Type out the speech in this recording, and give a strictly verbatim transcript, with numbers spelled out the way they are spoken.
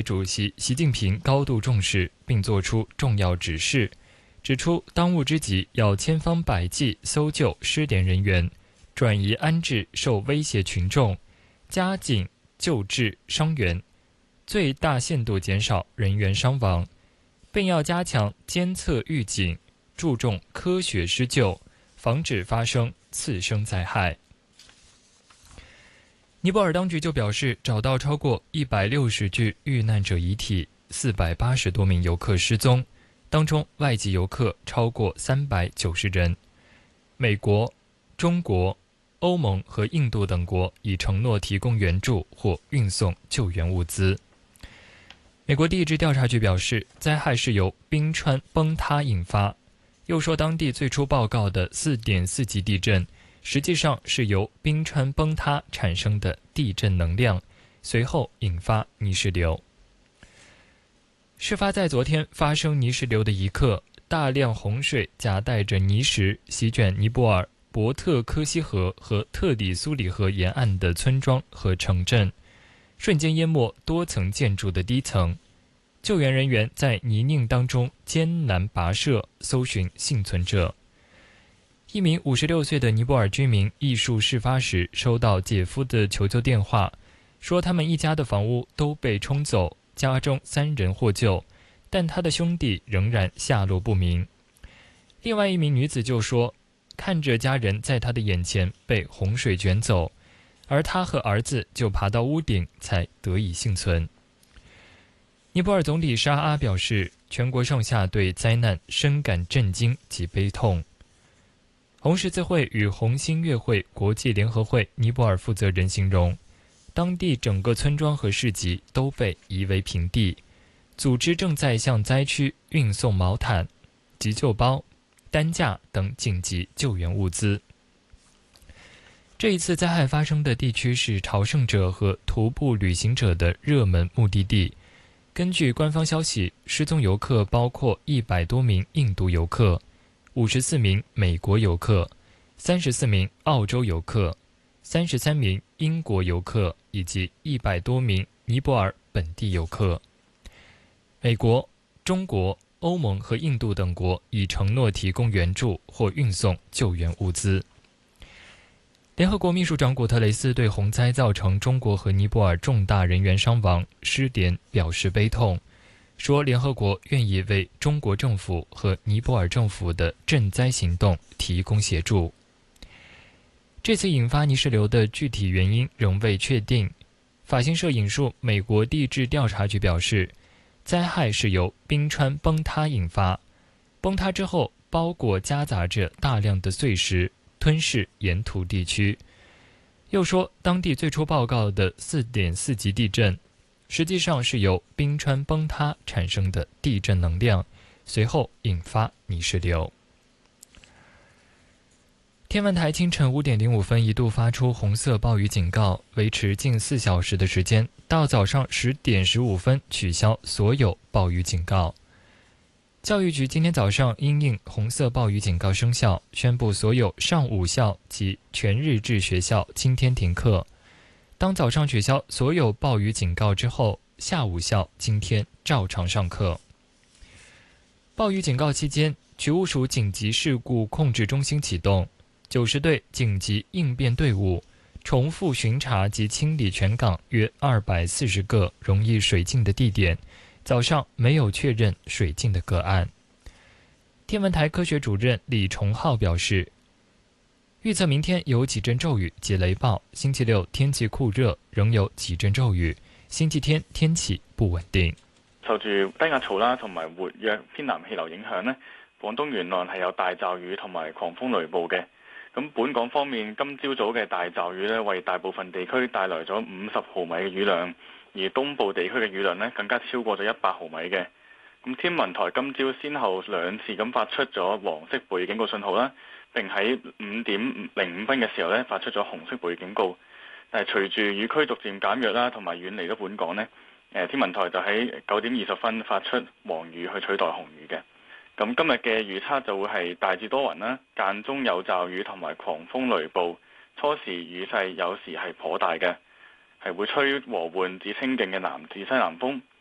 主席习近平高度重视，并作出重要指示，指出当务之急要千方百计搜救失联人员，转移安置受威胁群众，加紧救治伤员，最大限度减少人员伤亡，并要加强监测预警，注重科学施救，防止发生次生灾害。尼泊尔当局就表示，找到超过一百六十具遇难者遗体，四百八十多名游客失踪，当中外籍游客超过三百九十人。美国、中国、欧盟和印度等国已承诺提供援助或运送救援物资。美国地质调查局表示，灾害是由冰川崩塌引发，又说当地最初报告的 四点四 级地震实际上是由冰川崩塌产生的地震能量，随后引发泥石流。事发在昨天发生泥石流的一刻，大量洪水夹带着泥石席卷尼泊尔博特科西河和特里苏里河沿岸的村庄和城镇，瞬间淹没多层建筑的低层。救援人员在泥泞当中艰难跋涉，搜寻幸存者。一名五十六岁的尼泊尔居民忆述事发时收到姐夫的求救电话，说他们一家的房屋都被冲走，家中三人获救，但他的兄弟仍然下落不明。另外一名女子就说，看着家人在他的眼前被洪水卷走，而他和儿子就爬到屋顶才得以幸存。尼泊尔总理沙阿表示，全国上下对灾难深感震惊及悲痛。红十字会与红新月会国际联合会尼泊尔负责人形容，当地整个村庄和市集都被夷为平地，组织正在向灾区运送毛毯、急救包、担架等紧急救援物资。这一次灾害发生的地区是朝圣者和徒步旅行者的热门目的地。根据官方消息，失踪游客包括一百多名印度游客、五十四名美国游客、三十四名澳洲游客、三十三名英国游客以及一百多名尼泊尔本地游客。美国、中国、欧盟和印度等国已承诺提供援助或运送救援物资。联合国秘书长古特雷斯对洪灾造成中国和尼泊尔重大人员伤亡、失联表示悲痛，说联合国愿意为中国政府和尼泊尔政府的赈灾行动提供协助。这次引发泥石流的具体原因仍未确定。法新社引述美国地质调查局表示，灾害是由冰川崩塌引发，崩塌之后包裹夹杂着大量的碎石，吞噬沿途地区。又说，当地最初报告的 四点四 级地震实际上是由冰川崩塌产生的地震能量，随后引发泥石流。天文台清晨五点零五分一度发出红色暴雨警告，维持近四小时的时间，到早上十点十五分取消所有暴雨警告。教育局今天早上因应红色暴雨警告生效，宣布所有上午校及全日制学校今天停课。当早上取消所有暴雨警告之后，下午校今天照常上课。暴雨警告期间，局务署紧急事故控制中心启动，九十队紧急应变队伍重复巡查及清理全港约二百四十个容易水浸的地点，早上没有确认水浸的个案。天文台科学主任李崇浩表示，预测明天有几阵骤雨及雷暴，星期六天氣酷熱，仍有幾陣驟雨，星期天天氣不穩定。 受住低壓槽啦同埋活躍偏南氣流影響呢，廣東沿岸係有大驟雨同埋狂風雷暴嘅。咁本港方面，今朝早嘅大驟雨呢，為大部分地區帶來咗五十毫米嘅雨量，而東部地區嘅雨量呢，更加超過咗一百毫米嘅。咁天文台今朝先後兩次咁發出咗黃色暴雨警告信號啦，並喺五點零五分嘅時候咧發出咗紅色暴雨警告。但係隨住雨區逐漸減弱啦，同埋遠離咗本港呢，誒天文台就喺九點二十分發出黃雨去取代紅雨嘅。咁今日嘅預測就會係大致多雲啦，間中有驟雨同埋狂風雷暴，初時雨勢有時係頗大嘅，係會吹和緩至清勁嘅南至西南風，